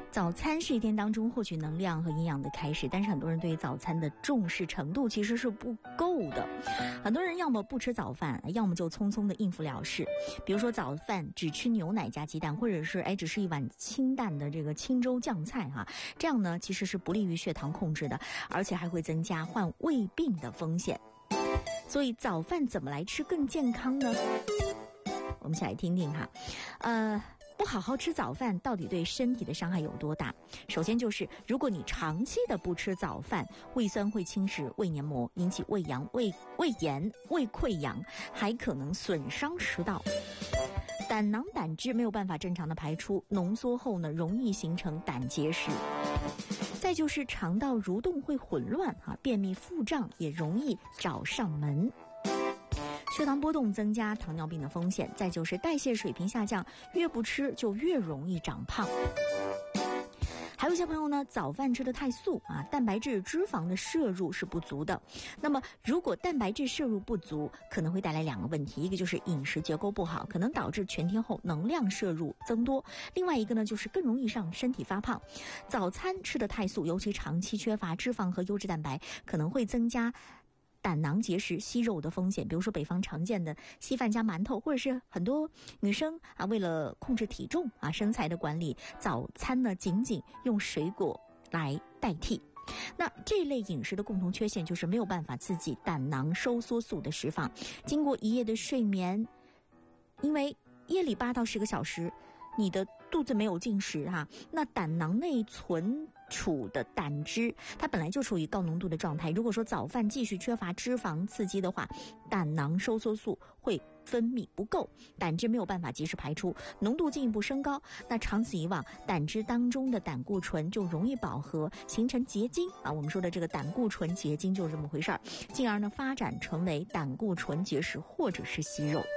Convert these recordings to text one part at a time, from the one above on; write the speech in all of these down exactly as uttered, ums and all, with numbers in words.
早餐是一天当中获取能量和营养的开始，但是很多人对于早餐的重视程度其实是不够的。很多人要么不吃早饭，要么就匆匆的应付了事。比如说早饭只吃牛奶加鸡蛋，或者是哎只是一碗清淡的这个清粥酱菜哈、啊，这样呢其实是不利于血糖控制的，而且还会增加患胃病的风险。所以早饭怎么来吃更健康呢？我们一起来听听哈，呃。不好好吃早饭到底对身体的伤害有多大？首先就是如果你长期的不吃早饭，胃酸会侵蚀胃黏膜，引起胃阳、胃胃炎、胃溃疡，还可能损伤食道。胆囊胆汁没有办法正常的排出，浓缩后呢，容易形成胆结石。再就是肠道蠕动会混乱啊，便秘腹胀也容易找上门。血糖波动增加糖尿病的风险，再就是代谢水平下降，越不吃就越容易长胖。还有一些朋友呢，早饭吃得太素啊，蛋白质、脂肪的摄入是不足的。那么，如果蛋白质摄入不足，可能会带来两个问题，一个就是饮食结构不好，可能导致全天候能量摄入增多；另外一个呢，就是更容易让身体发胖。早餐吃得太素，尤其长期缺乏脂肪和优质蛋白，可能会增加胆囊结石、息肉的风险。比如说北方常见的稀饭加馒头，或者是很多女生啊，为了控制体重啊、身材的管理，早餐呢仅仅用水果来代替。那这类饮食的共同缺陷就是没有办法刺激胆囊收缩素的释放。经过一夜的睡眠，因为夜里八到十个小时，你的肚子没有进食哈、啊，那胆囊内存储的胆汁它本来就处于高浓度的状态，如果说早饭继续缺乏脂肪刺激的话，胆囊收缩素会分泌不够，胆汁没有办法及时排出，浓度进一步升高，那长此以往，胆汁当中的胆固醇就容易饱和，形成结晶啊，我们说的这个胆固醇结晶就是这么回事儿，进而呢发展成为胆固醇结石或者是息肉。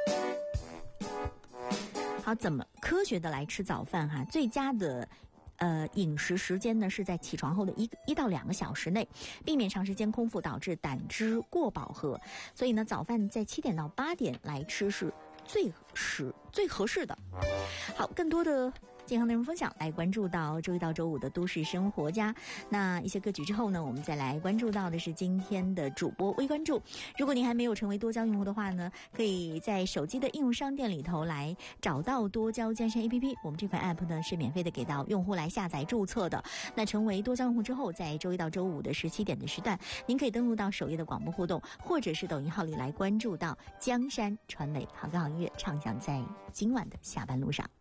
好，怎么科学的来吃早饭哈？最佳的呃，饮食时间呢是在起床后的一一到两个小时内，避免长时间空腹导致胆汁过饱和。所以呢，早饭在七点到八点来吃是最适最合适的。好，更多的健康内容分享来关注到周一到周五的都市生活家。那一些歌曲之后呢，我们再来关注到的是今天的主播微关注。如果您还没有成为多交用户的话呢，可以在手机的应用商店里头来找到多交健身 A P P。我们这款 App 呢是免费的给到用户来下载注册的。那成为多交用户之后，在周一到周五的十七点的时段，您可以登录到首页的广播互动，或者是抖音号里来关注到江山传媒好歌好音乐，畅想在今晚的下班路上。